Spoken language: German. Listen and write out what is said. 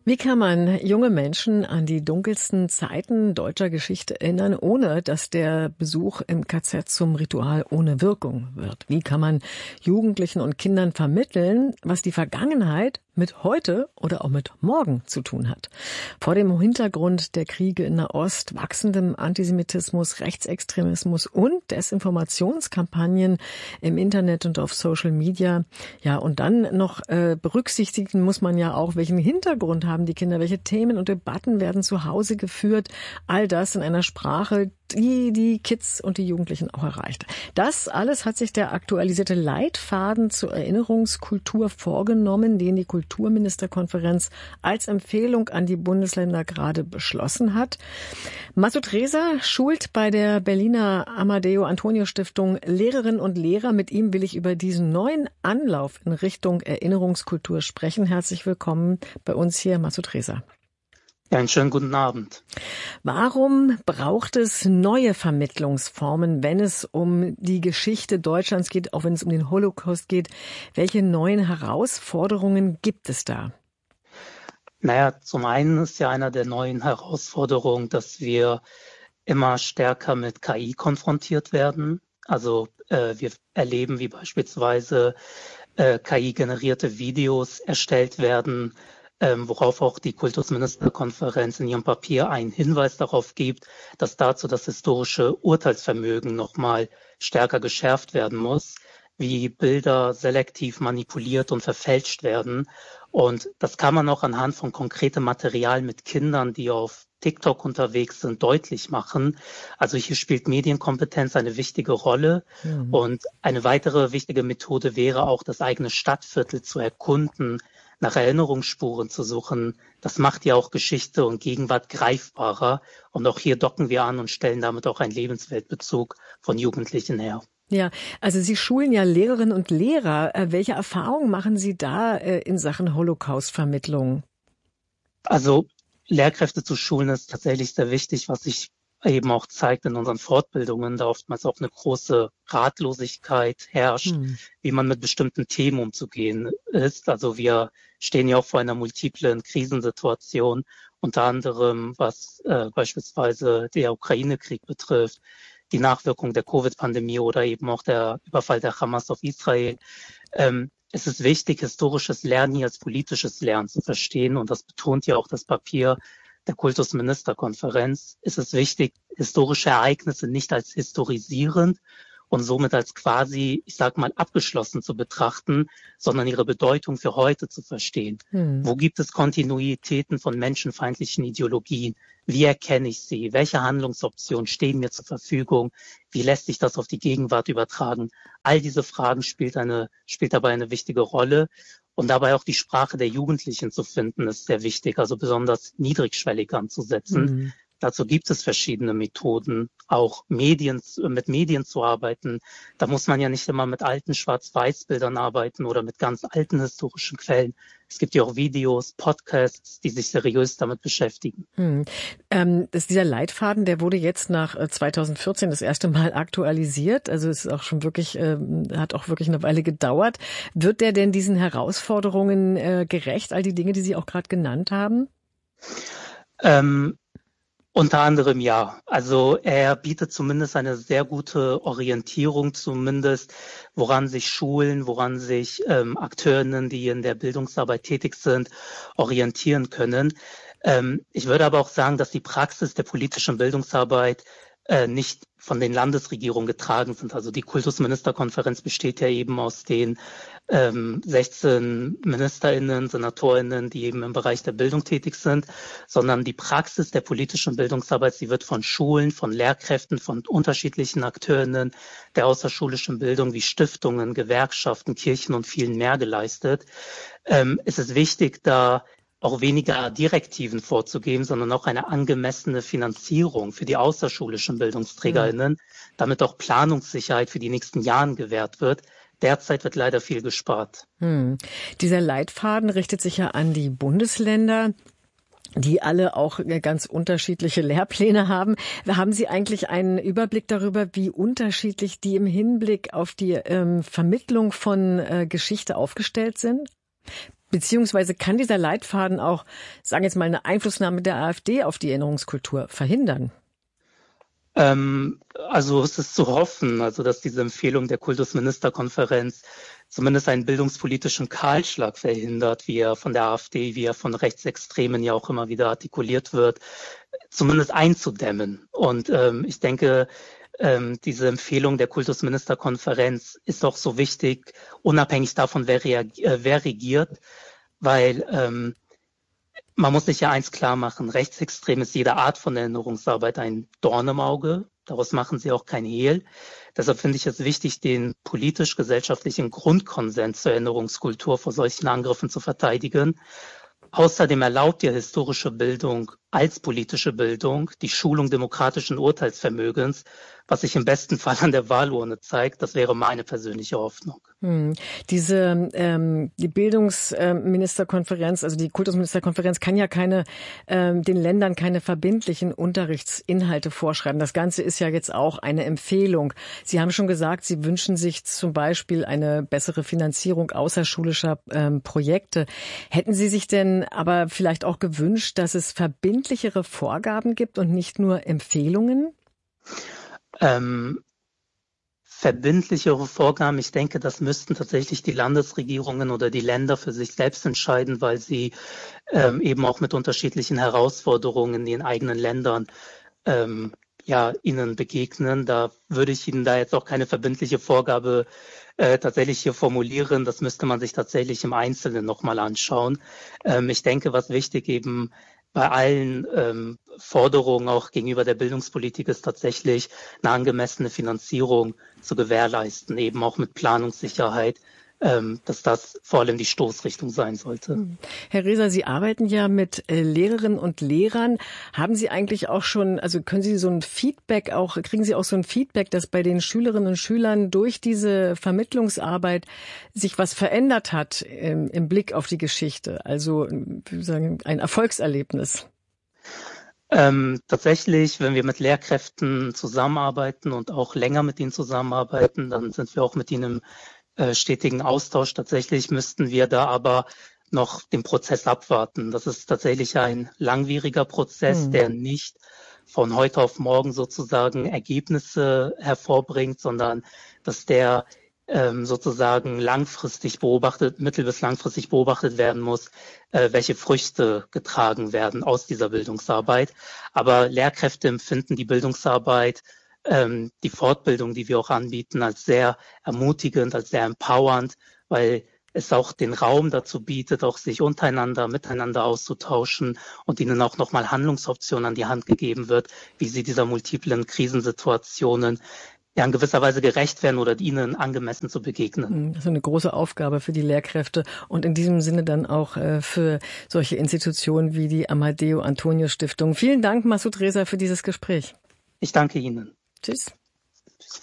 Wie kann man junge Menschen an die dunkelsten Zeiten deutscher Geschichte erinnern, ohne dass der Besuch im KZ zum Ritual ohne Wirkung wird? Wie kann man Jugendlichen und Kindern vermitteln, was die Vergangenheit mit heute oder auch mit morgen zu tun hat? Vor dem Hintergrund der Kriege in Nahost, wachsendem Antisemitismus, Rechtsextremismus und Desinformationskampagnen im Internet und auf Social Media. Ja, und dann noch berücksichtigen muss man ja auch, welchen Hintergrund haben die Kinder, welche Themen und Debatten werden zu Hause geführt. All das in einer Sprache, die Kids und die Jugendlichen auch erreicht. Das alles hat sich der aktualisierte Leitfaden zur Erinnerungskultur vorgenommen, den die Kulturministerkonferenz als Empfehlung an die Bundesländer gerade beschlossen hat. Masud Reza schult bei der Berliner Amadeo Antonio Stiftung Lehrerinnen und Lehrer. Mit ihm will ich über diesen neuen Anlauf in Richtung Erinnerungskultur sprechen. Herzlich willkommen bei uns hier, Masud Reza. Ja, einen schönen guten Abend. Warum braucht es neue Vermittlungsformen, wenn es um die Geschichte Deutschlands geht, auch wenn es um den Holocaust geht? Welche neuen Herausforderungen gibt es da? Naja, zum einen ist ja einer der neuen Herausforderungen, dass wir immer stärker mit KI konfrontiert werden. Also wir erleben, wie beispielsweise KI-generierte Videos erstellt werden, worauf auch die Kultusministerkonferenz in ihrem Papier einen Hinweis darauf gibt, dass dazu das historische Urteilsvermögen nochmal stärker geschärft werden muss, wie Bilder selektiv manipuliert und verfälscht werden. Und das kann man auch anhand von konkretem Material mit Kindern, die auf TikTok unterwegs sind, deutlich machen. Also hier spielt Medienkompetenz eine wichtige Rolle. Und eine weitere wichtige Methode wäre auch, das eigene Stadtviertel zu erkunden, nach Erinnerungsspuren zu suchen. Das macht ja auch Geschichte und Gegenwart greifbarer. Und auch hier docken wir an und stellen damit auch einen Lebensweltbezug von Jugendlichen her. Ja, also Sie schulen ja Lehrerinnen und Lehrer. Welche Erfahrungen machen Sie da in Sachen Holocaust-Vermittlung? Also Lehrkräfte zu schulen ist tatsächlich sehr wichtig, was sich eben auch zeigt in unseren Fortbildungen, da oftmals auch eine große Ratlosigkeit herrscht, wie man mit bestimmten Themen umzugehen ist. Also wir stehen ja auch vor einer multiplen Krisensituation, unter anderem was beispielsweise der Ukraine-Krieg betrifft, die Nachwirkung der Covid-Pandemie oder eben auch der Überfall der Hamas auf Israel. Es ist wichtig, historisches Lernen hier als politisches Lernen zu verstehen, und das betont ja auch das Papier der Kultusministerkonferenz. Es ist wichtig, historische Ereignisse nicht als historisierend und somit als quasi, ich sag mal, abgeschlossen zu betrachten, sondern ihre Bedeutung für heute zu verstehen. Wo gibt es Kontinuitäten von menschenfeindlichen Ideologien? Wie erkenne ich sie? Welche Handlungsoptionen stehen mir zur Verfügung? Wie lässt sich das auf die Gegenwart übertragen? All diese Fragen spielt dabei eine wichtige Rolle. Und dabei auch die Sprache der Jugendlichen zu finden, ist sehr wichtig, also besonders niedrigschwellig anzusetzen. Dazu gibt es verschiedene Methoden, auch mit Medien zu arbeiten. Da muss man ja nicht immer mit alten Schwarz-Weiß-Bildern arbeiten oder mit ganz alten historischen Quellen. Es gibt ja auch Videos, Podcasts, die sich seriös damit beschäftigen. Dieser Leitfaden, der wurde jetzt nach 2014 das erste Mal aktualisiert. Also es ist auch schon wirklich, hat auch wirklich eine Weile gedauert. Wird der denn diesen Herausforderungen gerecht, all die Dinge, die Sie auch gerade genannt haben? Unter anderem ja. Also er bietet zumindest eine sehr gute Orientierung, zumindest woran sich Schulen, woran sich Akteurinnen, die in der Bildungsarbeit tätig sind, orientieren können. Ich würde aber auch sagen, dass die Praxis der politischen Bildungsarbeit nicht von den Landesregierungen getragen sind. Also die Kultusministerkonferenz besteht ja eben aus den 16 MinisterInnen, SenatorInnen, die eben im Bereich der Bildung tätig sind, sondern die Praxis der politischen Bildungsarbeit, sie wird von Schulen, von Lehrkräften, von unterschiedlichen AkteurInnen der außerschulischen Bildung wie Stiftungen, Gewerkschaften, Kirchen und vielen mehr geleistet. Es ist wichtig, da auch weniger Direktiven vorzugeben, sondern auch eine angemessene Finanzierung für die außerschulischen BildungsträgerInnen, damit auch Planungssicherheit für die nächsten Jahre gewährt wird. Derzeit wird leider viel gespart. Dieser Leitfaden richtet sich ja an die Bundesländer, die alle auch ganz unterschiedliche Lehrpläne haben. Haben Sie eigentlich einen Überblick darüber, wie unterschiedlich die im Hinblick auf die Vermittlung von Geschichte aufgestellt sind? Beziehungsweise kann dieser Leitfaden auch, sagen wir jetzt mal, eine Einflussnahme der AfD auf die Erinnerungskultur verhindern? Also es ist zu hoffen, also dass diese Empfehlung der Kultusministerkonferenz zumindest einen bildungspolitischen Kahlschlag verhindert, wie er von der AfD, wie er von Rechtsextremen ja auch immer wieder artikuliert wird, zumindest einzudämmen. Und ich denke, diese Empfehlung der Kultusministerkonferenz ist auch so wichtig, unabhängig davon, wer regiert, weil man muss sich ja eins klar machen, rechtsextrem ist jede Art von Erinnerungsarbeit ein Dorn im Auge. Daraus machen sie auch kein Hehl. Deshalb finde ich es wichtig, den politisch-gesellschaftlichen Grundkonsens zur Erinnerungskultur vor solchen Angriffen zu verteidigen. Außerdem erlaubt ja historische Bildung als politische Bildung die Schulung demokratischen Urteilsvermögens, was sich im besten Fall an der Wahlurne zeigt. Das wäre meine persönliche Hoffnung. Die Bildungsministerkonferenz, also die Kultusministerkonferenz kann ja den Ländern keine verbindlichen Unterrichtsinhalte vorschreiben. Das Ganze ist ja jetzt auch eine Empfehlung. Sie haben schon gesagt, Sie wünschen sich zum Beispiel eine bessere Finanzierung außerschulischer Projekte. Hätten Sie sich denn aber vielleicht auch gewünscht, dass es verbindlichere Vorgaben gibt und nicht nur Empfehlungen? Verbindlichere Vorgaben, ich denke, das müssten tatsächlich die Landesregierungen oder die Länder für sich selbst entscheiden, weil sie eben auch mit unterschiedlichen Herausforderungen in den eigenen Ländern ihnen begegnen. Da würde ich Ihnen da jetzt auch keine verbindliche Vorgabe tatsächlich hier formulieren. Das müsste man sich tatsächlich im Einzelnen nochmal anschauen. Ich denke, was wichtig eben bei allen Forderungen auch gegenüber der Bildungspolitik ist tatsächlich eine angemessene Finanzierung zu gewährleisten, eben auch mit Planungssicherheit, dass das vor allem die Stoßrichtung sein sollte. Herr Reser, Sie arbeiten ja mit Lehrerinnen und Lehrern. Haben Sie eigentlich auch schon, also kriegen Sie so ein Feedback, dass bei den Schülerinnen und Schülern durch diese Vermittlungsarbeit sich was verändert hat im Blick auf die Geschichte? Also, wie sagen, ein Erfolgserlebnis? Tatsächlich, wenn wir mit Lehrkräften zusammenarbeiten und auch länger mit ihnen zusammenarbeiten, dann sind wir auch mit ihnen im stetigen Austausch. Tatsächlich müssten wir da aber noch den Prozess abwarten. Das ist tatsächlich ein langwieriger Prozess, der nicht von heute auf morgen sozusagen Ergebnisse hervorbringt, sondern dass der sozusagen mittel- bis langfristig beobachtet werden muss, welche Früchte getragen werden aus dieser Bildungsarbeit. Aber Lehrkräfte empfinden die Bildungsarbeit, die Fortbildung, die wir auch anbieten, als sehr ermutigend, als sehr empowernd, weil es auch den Raum dazu bietet, auch sich miteinander auszutauschen und ihnen auch nochmal Handlungsoptionen an die Hand gegeben wird, wie sie dieser multiplen Krisensituationen in gewisser Weise gerecht werden oder ihnen angemessen zu begegnen. Das ist eine große Aufgabe für die Lehrkräfte und in diesem Sinne dann auch für solche Institutionen wie die Amadeo Antonio Stiftung. Vielen Dank, Masud Reser, für dieses Gespräch. Ich danke Ihnen. Tschüss.